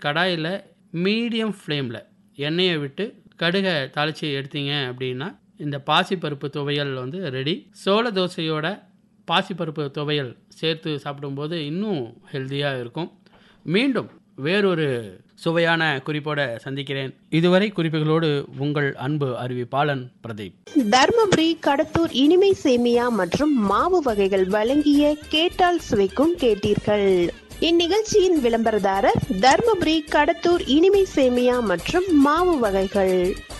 கடாயில் மீடியம் ஃப்ளேமில் எண்ணெயை விட்டு கடுகை தாளித்து எடுத்தீங்க அப்படின்னா இந்த பாசிப்பருப்பு துவையல் வந்து ரெடி. சோள தோசையோட பாசிப்பருப்பு துவையல் சேர்த்து சாப்பிடும்போது இன்னும் ஹெல்த்தியாக இருக்கும். மீண்டும் வேறொரு சுவையான குறிப்போட சந்திக்கிறேன். இதுவரை குறிப்புகளோடு உங்கள் அன்பு அறிவிப்பாளன் பிரதீப். தர்மபுரி கடத்தூர் இனிமை சேமியா மற்றும் மாவு வகைகள் வழங்கிய கேட்டால் சுவைக்கும் கேட்டீர்கள். இந்நிகழ்ச்சியின் விளம்பரதாரர் தர்மபுரி கடத்தூர் இனிமை சேமியா மற்றும் மாவு வகைகள்.